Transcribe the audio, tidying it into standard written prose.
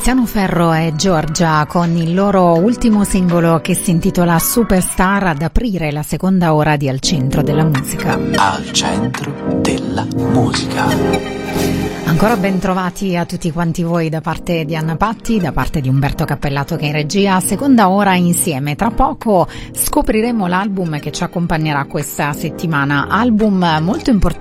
Tiziano Ferro e Giorgia con il loro ultimo singolo che si intitola Superstar ad aprire la seconda ora di Al Centro della Musica. Al Centro della Musica. Ancora ben trovati a tutti quanti voi da parte di Anna Patti, da parte di Umberto Cappellato che è in regia. Seconda ora insieme. Tra poco scopriremo l'album che ci accompagnerà questa settimana. Album molto importante